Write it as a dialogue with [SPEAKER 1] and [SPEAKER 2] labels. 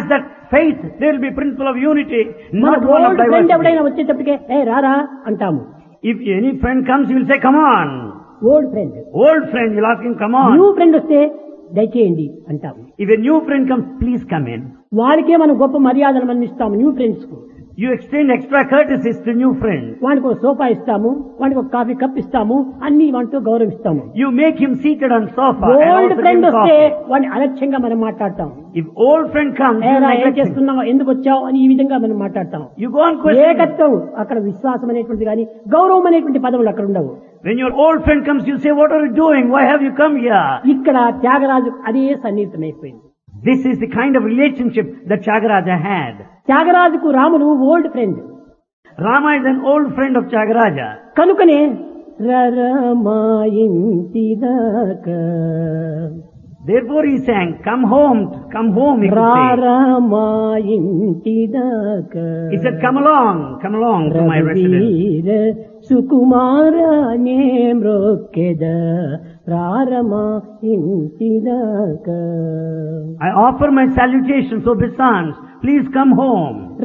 [SPEAKER 1] that faith, there will be principle of unity,
[SPEAKER 2] మన
[SPEAKER 1] not one of
[SPEAKER 2] old friend
[SPEAKER 1] diversity.
[SPEAKER 2] ఎవడైనా వచ్చేటప్పటికే ఏ రారా అంటాము.
[SPEAKER 1] If any friend comes, you will say, come on.
[SPEAKER 2] Old friend.
[SPEAKER 1] Old friend, you'll ask him, come
[SPEAKER 2] new
[SPEAKER 1] on.
[SPEAKER 2] Friend వస్తే దయచేయండి అంటాము.
[SPEAKER 1] If a new friend comes, please come in.
[SPEAKER 2] వారికే మనం గొప్ప మర్యాదలు మనం ఇస్తాము న్యూ ఫ్రెండ్స్ కు.
[SPEAKER 1] You extend extra courtesies to new friends.
[SPEAKER 2] వాడికి ఒక సోఫా ఇస్తాము, వాడికి ఒక కాఫీ కప్ ఇస్తాము, అన్ని వాటితో గౌరవిస్తాము.
[SPEAKER 1] You make him seated on sofa and
[SPEAKER 2] old
[SPEAKER 1] also
[SPEAKER 2] friend
[SPEAKER 1] give him
[SPEAKER 2] వస్తే
[SPEAKER 1] coffee.
[SPEAKER 2] వాడిని అలక్ష్యంగా మనం మాట్లాడతాం.
[SPEAKER 1] If old friend comes, you
[SPEAKER 2] ఏరా ఏం
[SPEAKER 1] neglect him.
[SPEAKER 2] చేస్తున్నావు, ఎందుకు వచ్చావు అని ఈ విధంగా మనం మాట్లాడతాం.
[SPEAKER 1] You go on questioning.
[SPEAKER 2] ఏకత్వం అక్కడ విశ్వాసం అనేటువంటిది కానీ గౌరవం అనేటువంటి పదములు అక్కడ ఉండవు.
[SPEAKER 1] When your old friend comes, you say, what are you doing? Why have you come here?
[SPEAKER 2] ఇక్కడ త్యాగరాజు అదే సన్నిహితమైపోయింది.
[SPEAKER 1] This is the kind of relationship that Tyagaraja had.
[SPEAKER 2] త్యాగరాజుకు రాముడు old friend
[SPEAKER 1] Rama is an old friend of Tyagaraja.
[SPEAKER 2] కనుకనే రరమాయింటిదాకా
[SPEAKER 1] Therefore he sang, come home, he could say.
[SPEAKER 2] రారమాయింటిదాకా
[SPEAKER 1] He said, come along to my residence.
[SPEAKER 2] రఘువీర సుకుమారనే మ్రొక్కెద రారమాయింటిదాకా
[SPEAKER 1] I offer my salutations, obeisance. Please come home.